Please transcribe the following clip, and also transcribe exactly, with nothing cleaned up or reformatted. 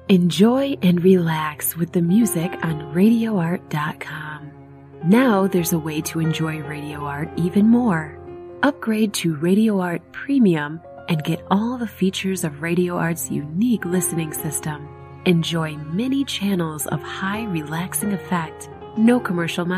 Enjoy and relax with the music on radio art dot com. Now there's a way to enjoy Radio Art even more. Upgrade to Radio Art Premium and get all the features of Radio Art's unique listening system. Enjoy many channels of high relaxing effect, no commercial